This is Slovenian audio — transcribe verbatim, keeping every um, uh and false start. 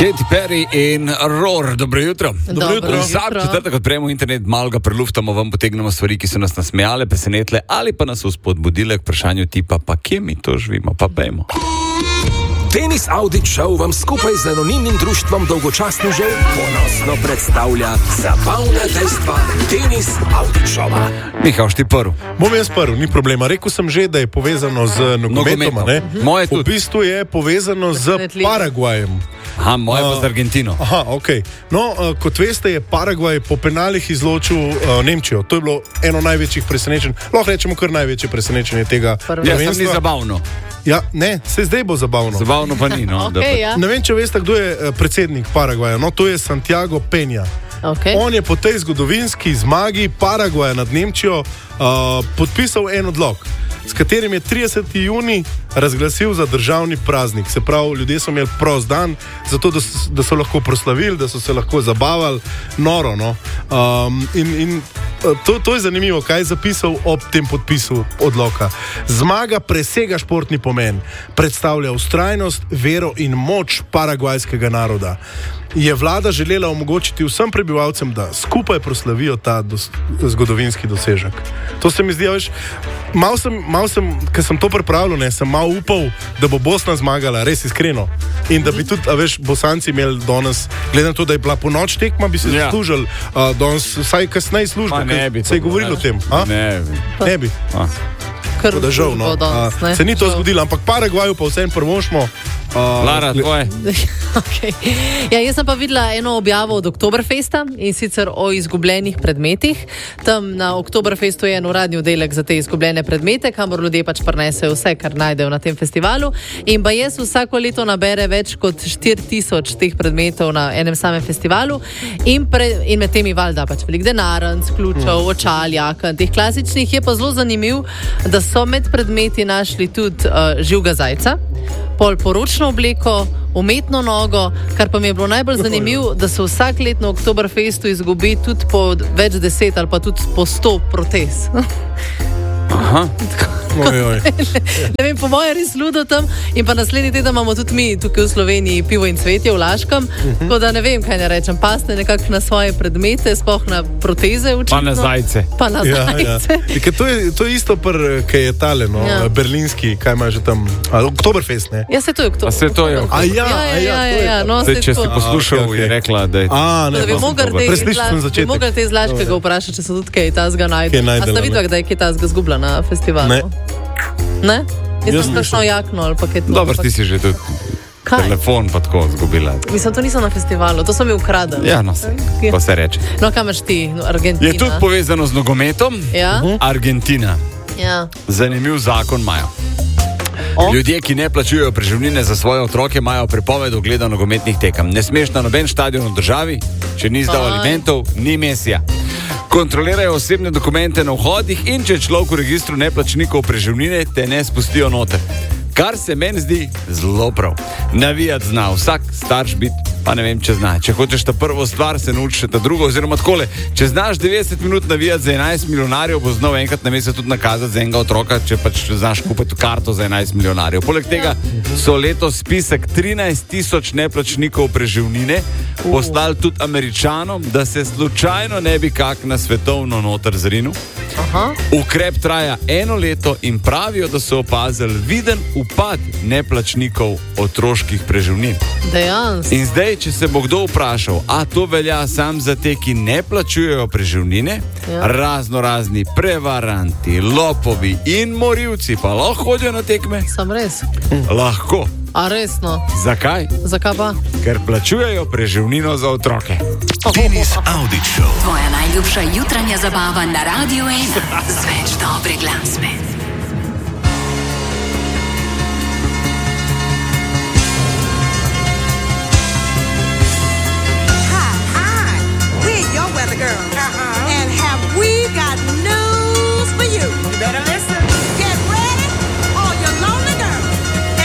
Katy Perry in Roar, dobro jutro. Dobro jutro. Vsak četrtek odpremo internet, malo ga preluftamo, vam potegnemo stvari, ki so nas nasmejale, presenetle ali pa nas spodbudile k vprašanju tipa, pa kje mi to živimo, pa pejmo. Denis Audić Show vam skupaj z anonimnim društvom Dolgočasnežev ponosno predstavlja zabavna dejstva Denis Audić Showa. Miha, ti prvi. Bom jaz prvi, ni problema. Rekel sem že, da je povezano z nogometom, ne? Moje V tudi. bistvu je povezano z Paragvajem. Aha, moje pa z Argentino. Aha, ok. No, uh, kot veste, je Paragvaj po penalih izločil uh, Nemčijo. To je bilo eno največjih presenečenj. Lahko rečemo kar največje presenečenje tega Ja, sem ni prvenstva. zabavno. Ja, ne, se zdaj bo zabavno. Zabavno pa ni, no. Okay, ja. Ne vem, če veste, kdo je uh, predsednik Paragvaja. No, to je Santiago Peña. Okay. On je po tej zgodovinski zmagi Paragvaja nad Nemčijo uh, podpisal en odlok, s katerim je trideseti junij razglasil za državni praznik. Se pravi, ljudje so imeli prost dan, zato da so, da so lahko proslavili, da so se lahko zabavali, noro. No? Um, in, in to, to je zanimivo, kaj je zapisal ob tem podpisu odloka. Zmaga presega športni pomen, predstavlja vztrajnost, vero in moč paragvajskega naroda. Je vlada želela omogočiti vsem prebivalcem, da skupaj proslavijo ta dos, zgodovinski dosežek. To se mi zdi, veš, malo sem, mal sem, ker sem to pripravljal, ne, sem malo upal, da bo Bosna zmagala, res iskreno. In da bi tudi, a veš, Bosanci imeli danes, glede na to, da je bila ponoč tekma, bi se Ja. zaslužili uh, danes vsaj kasneje službo, Pa ne bi ker se je to govorilo o bilo, tem. A? Ne bi. Ne bi. A. Kar Da žal, no. danes, A, se ni to Žal. zgodilo, ampak Paragvaju pa vsem prvošmo. Uh, Lara, tvoje. Okay. Ja, jaz sem pa videla eno objavo od Oktoberfesta in sicer o izgubljenih predmetih. Tam na Oktoberfestu je en uradni oddelek za te izgubljene predmete, kamor ljudje pač prinesejo vse, kar najdejo na tem festivalu. In pa jaz vsako leto nabere več kot štiri tisoč teh predmetov na enem samem festivalu in, pre, in med temi valjda pač velik denarnic, ključev, očal, jaken, teh klasičnih. Je pa zelo zanimiv, da so med predmeti našli tudi uh, živega zajca, pol poročno obleko, umetno nogo, kar pa mi je bilo najbolj zanimivo, da se vsak let na Oktoberfestu izgubi tudi po več deset ali pa tudi po sto protez. Aha. Oj, oj. Ne vem, po mojem res ludo tam. In pa naslednji teden imamo tudi mi tukaj v Sloveniji pivo in cvetje v Laškem. Uh-huh. Tako da ne vem, kaj ne rečem. Paste nekako na svoje predmete, sploh na proteze učitno. Pa na zajce. Pa na Ja, ja. zajce. Ja, to, je, to je isto, kaj je tale, no, Ja. berlinski, kaj ima že tam, a, Oktoberfest, ne? Ja, se to je Oktober. A se to je A ja, ja, a ja, ja, ja, to je ja, to. no, Zdaj, se če to. si poslušal, A, okej, je okej. rekla, da je... A, ne, Da bi pa- mogli te iz Preslišal sem Laš- bi začetek. mogli te iz Laškega vprašati, če so tudi kaj tazga Kaj najdel. A najdela, sta ne? videla, da je kaj tazga zgubila na festivalu? Ne. Ne? Jaz Jaz sem kakšno nisem. jakno ali pa kaj to. Dobro, ti si že tudi Kaj? telefon pa tako zgubila. Mislim, to nisem na festivalu, to so mi ukradli. Ja, no, se, pa se reče. No, kam imaš ti? No, Argentina. Je tudi povezano z nogometom. Ja? Argentina. Ja. Zanimiv zakon imajo. O? Ljudje, ki ne plačujejo preživnine za svoje otroke, imajo prepoved ogleda nogometnih tekem. Ne smeš na noben stadion v državi, če ni izdal Aj. alimentov, ni mesija. Kontrolirajo osebne dokumente na vhodih in če je človek v registru neplačnikov preživnine, te ne spustijo noter. Kar se meni zdi zelo prav. Navijati zna vsak starš biti, pa ne vem, če zna. Če hočeš ta prvo stvar, se naučiš ta drugo, oziroma takole. Če znaš devetdeset minut navijati za enajst milijonarjev, bo znal enkrat na mesec tudi nakazati za enega otroka, če pač znaš kupiti karto za enajst milijonarjev. Poleg tega so letos spisek trinajst tisoč neplačnikov preživnine poslali tudi Američanom, da se slučajno ne bi kak na svetovno noter zrinil. Aha. Ukrep traja eno leto in pravijo, da so opazili viden upad neplačnikov otroških preživnin. Dejansko. In zdaj, če se bo kdo vprašal, a to velja sam za te, ki ne plačujejo preživnine, Ja. razno razni prevaranti, lopovi in morilci pa lahko hodijo na tekme? Sem res. Lahko. A resno? Zakaj? Zakaj pa? Ker plačujejo preživnino za otroke. Denis Audić Show. Tvoja najljubša jutranja zabava na Radiu ena. Z več dobre glasbe.